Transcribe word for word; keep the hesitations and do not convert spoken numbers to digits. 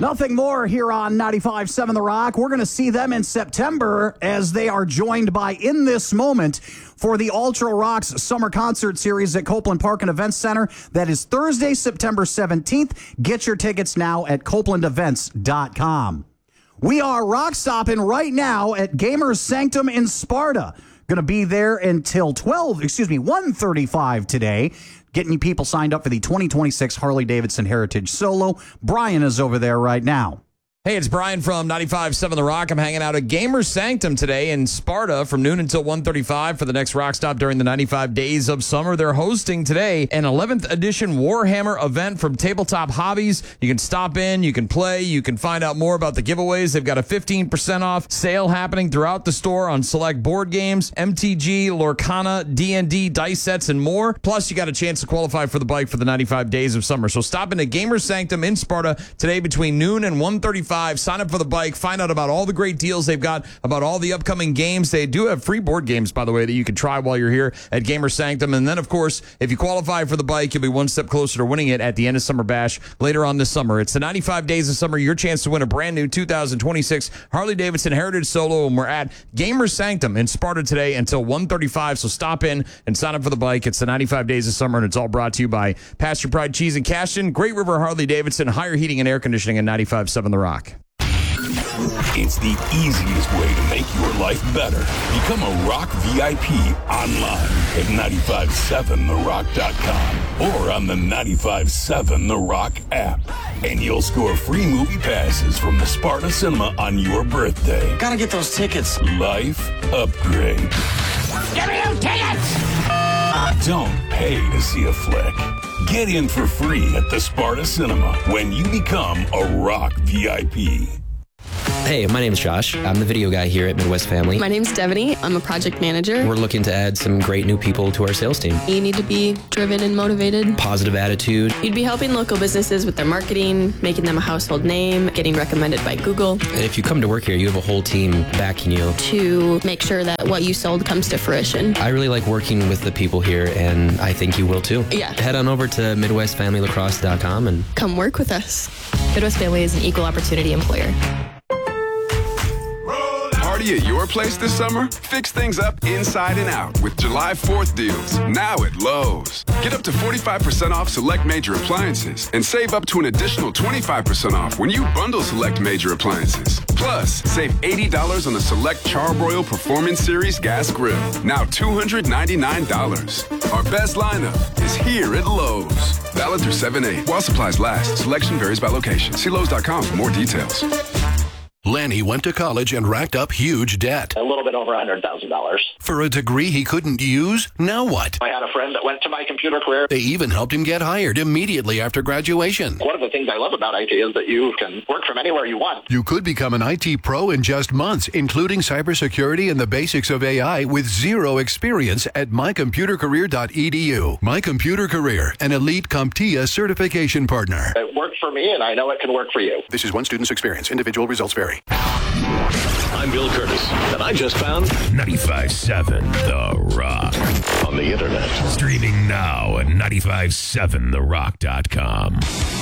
Nothing more here on ninety-five point seven The Rock. We're going to see them in September as they are joined by In This Moment for the Ultra Rocks Summer Concert Series at Copeland Park and Events Center. That is Thursday, September seventeenth. Get your tickets now at copeland events dot com. We are rock stopping right now at Gamers Sanctum in Sparta. Going to be there until twelve, excuse me, one thirty-five today. Getting you people signed up for the twenty twenty-six Harley-Davidson Heritage Solo. Brian is over there right now. Hey, it's Brian from ninety-five point seven The Rock. I'm hanging out at Gamers Sanctum today in Sparta from noon until one thirty-five for the next rock stop during the ninety-five Days of Summer. They're hosting today an eleventh edition Warhammer event from Tabletop Hobbies. You can stop in, you can play, you can find out more about the giveaways. They've got a fifteen percent off sale happening throughout the store on select board games, M T G, Lorcana, D and D, dice sets, and more. Plus, you got a chance to qualify for the bike for the ninety-five Days of Summer. So stop into Gamers Sanctum in Sparta today between noon and one thirty-five. Sign up for the bike. Find out about all the great deals they've got, about all the upcoming games. They do have free board games, by the way, that you can try while you're here at Gamers Sanctum. And then, of course, if you qualify for the bike, you'll be one step closer to winning it at the end of Summer Bash later on this summer. It's the ninety-five Days of Summer, your chance to win a brand new two thousand twenty-six Harley-Davidson Heritage Solo. And we're at Gamers Sanctum in Sparta today until one thirty-five. So stop in and sign up for the bike. It's the ninety-five Days of Summer, and it's all brought to you by Pasture Pride Cheese and Cashton, Great River Harley-Davidson, Higher Heating and Air Conditioning, and ninety-five point seven The Rock. It's the easiest way to make your life better. Become a Rock V I P online at nine five seven the rock dot com or on the ninety-five point seven The Rock app. And you'll score free movie passes from the Sparta Cinema on your birthday. Gotta get those tickets. Life upgrade. Give me those tickets! Don't pay to see a flick. Get in for free at the Sparta Cinema when you become a Rock V I P. Hey, my name's Josh. I'm the video guy here at Midwest Family. My name's Devaney. I'm a project manager. We're looking to add some great new people to our sales team. You need to be driven and motivated. Positive attitude. You'd be helping local businesses with their marketing, making them a household name, getting recommended by Google. And if you come to work here, you have a whole team backing you. To make sure that what you sold comes to fruition. I really like working with the people here, and I think you will too. Yeah. Head on over to midwest family lacrosse dot com and come work with us. Midwest Family is an equal opportunity employer. Party at your place this summer? Fix things up inside and out with July fourth deals, now at Lowe's. Get up to forty-five percent off select major appliances and save up to an additional twenty-five percent off when you bundle select major appliances. Plus, save eighty dollars on the select Charbroil Performance Series gas grill, now two hundred ninety-nine dollars. Our best lineup is here at Lowe's. Valid through seven eight. While supplies last, selection varies by location. See Lowe's dot com for more details. Lanny went to college and racked up huge debt. A little bit over one hundred thousand dollars. For a degree he couldn't use? Now what? I had a friend that went to my computer career. They even helped him get hired immediately after graduation. One of the things I love about I T is that you can work from anywhere you want. You could become an I T pro in just months, including cybersecurity and the basics of A I with zero experience at my computer career dot e d u. My Computer Career, an elite CompTIA certification partner. It worked for me, and I know it can work for you. This is one student's experience. Individual results vary. I'm Bill Curtis, and I just found ninety-five point seven The Rock. On the internet. Streaming now at nine five seven the rock dot com.